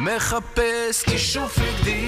מחפש כישוף נגדי.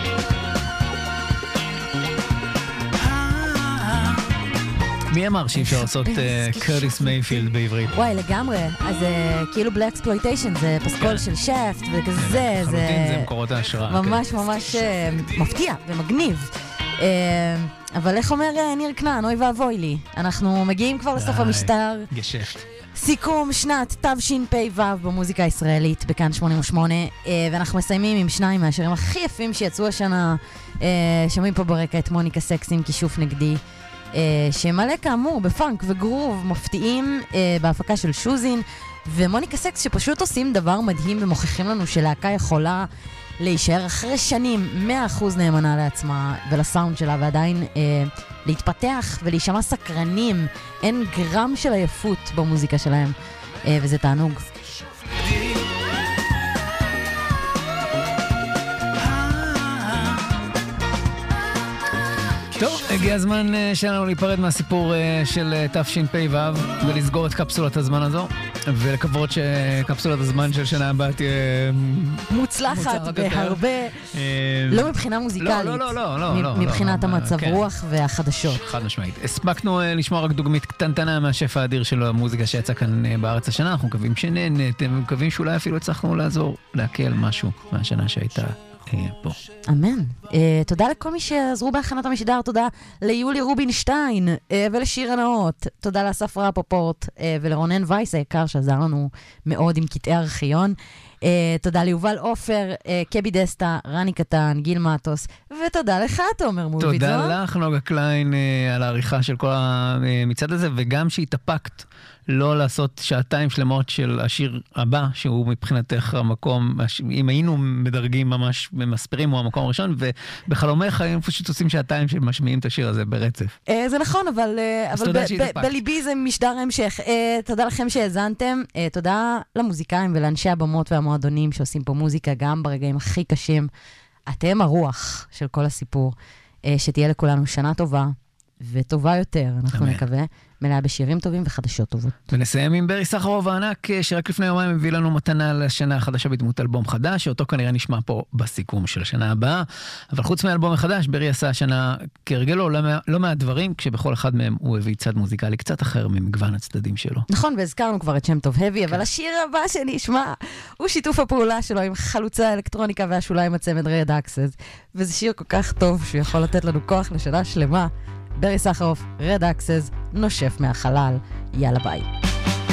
מי אמר שאי אפשר לעשות קרטיס מייפילד בעברית? וואי, לגמרי. אז כאילו בלק אקספלויטיישן זה פסקול של שפט וכזה. חלוטין זה מקורות ההשראה. ממש ממש מפתיע ומגניב. אבל איך אומר ניר כנען, אוי ואבוי לי. אנחנו מגיעים כבר לסוף המשטר. גשפט. סיכום שנת תשפ"ו במוזיקה הישראלית בכאן 88, ואנחנו מסיימים עם שניים מהשירים הכי יפים שיצאו השנה. שומעים פה ברקע את מוניקה סקס עם כישוף נגדי, שמלא כאמור בפאנק וגרוב מפתיעים, בהפקה של שוזין, ומוניקה סקס שפשוט עושים דבר מדהים ומוכיחים לנו שלהקה יכולה להישאר אחרי שנים 100% נאמנה לעצמה ולסאונד שלה, ועדיין להתפתח ולהישמע סקרנים. אין גרם של עייפות במוזיקה שלהם, וזה תענוג. טוב, הגיע הזמן שלנו להיפרד מהסיפור של תשפ"ו ולסגור את קפסולת הזמן הזו, ולקוות שקפסולת הזמן של שנה הבאה תהיה מוצלחת בהרבה, לא מבחינה מוזיקלית, מבחינת המצב רוח והחדשות. חד משמעית. הספקנו לשמוע רק דוגמית קטנטנה מהשפע האדיר של המוזיקה שיצא כאן בארץ השנה. אנחנו מקווים שנהנתם, מקווים שאולי אפילו הצלחנו לעזור להקל משהו מהשנה שהייתה פה. אמן. תודה לכל מי שעזרו בהכנת המשדר, תודה ליולי רובינשטיין ולשיר הנאות, תודה לאסף רפופורט ולרונן וייס היקר שעזר לנו מאוד עם קטעי ארכיון, תודה ליובל אופר, קבי דסטה, רני קטן, גיל מטוס, ותודה לך תומר מולביטזון. תודה לך נוגה קליין על העריכה של כל המצעד הזה, וגם שהתאפקת לא לעשות שעתיים שלמות של השיר הבא, שהוא מבחינתך המקום, אם היינו מדרגים ממש ממספרים, הוא המקום הראשון, ובחלומך היינו פשוט עושים שעתיים שמשמיעים את השיר הזה ברצף. זה נכון, אבל בליבי זה משדר המשך. תודה לכם שהאזנתם, תודה למוזיקאים ולאנשי הבמות והמועדונים שעושים פה מוזיקה גם ברגעים הכי קשים. אתם הרוח של כל הסיפור. שתהיה לכולנו שנה טובה וטובה יותר, אנחנו נקווה, מלאה בשירים טובים וחדשות טובות. ונסיים עם ברי סחרוב הענק, שרק לפני יומיים הביא לנו מתנה לשנה החדשה בדמות אלבום חדש, שאותו כנראה נשמע פה בסיכום של השנה הבאה. אבל חוץ מאלבום החדש, ברי עשה השנה כרגלו לא מעט דברים, כשבכל אחד מהם הוא הביא צד מוזיקלי קצת אחר ממגוון הצדדים שלו. נכון, והזכרנו כבר את שם טוב הביא, אבל השיר הבא שנשמע הוא שיתוף הפעולה שלו עם חלוצי האלקטרוניקה והשוליים הצמד רד אקסס, וזה שיר כל כך טוב שהוא יכול לתת לנו כוח לשנה שלמה. ברי סחרוף, רד אקסס, נושף מהחלל. יאללה ביי.